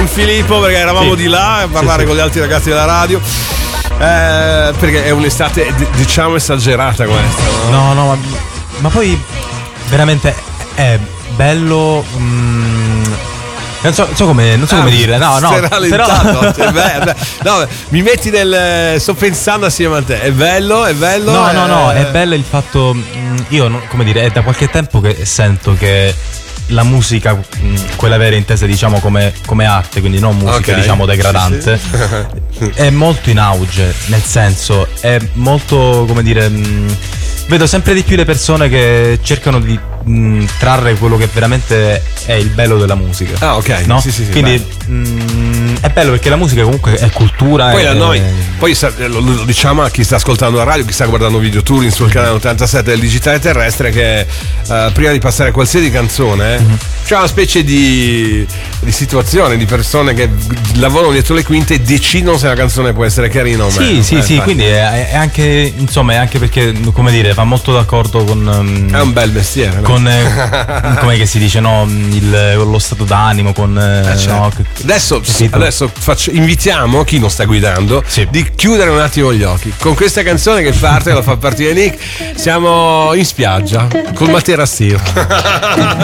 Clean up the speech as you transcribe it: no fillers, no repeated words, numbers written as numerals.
con Filippo perché eravamo di là a parlare con gli altri ragazzi della radio. Perché è un'estate diciamo esagerata questa, no? No, ma poi veramente è bello. Non so come dire. No. Però no, mi metti sto pensando assieme a te. È bello. No, è bello il fatto. Io come dire, è da qualche tempo che sento che la musica, quella vera intesa diciamo come arte, quindi non musica diciamo degradante, sì. È molto in auge, nel senso è molto, come dire, vedo sempre di più le persone che cercano di trarre quello che veramente è il bello della musica. Ah, ok. No? Sì, quindi è bello perché la musica comunque è cultura. Poi lo diciamo a chi sta ascoltando la radio, chi sta guardando video touring sul canale 87 del Digitale Terrestre, che prima di passare qualsiasi canzone c'è una specie di situazione di persone che lavorano dietro le quinte e decidono se la canzone può essere carina o meno. Sì, quindi è anche, insomma, è anche perché, come dire, va molto d'accordo con è un bel mestiere, no? Come che si dice, no? Lo stato d'animo, con certo. no, adesso invitiamo chi non sta guidando di chiudere un attimo gli occhi con questa canzone che parte, la fa partire Nick. Siamo in spiaggia col materassino.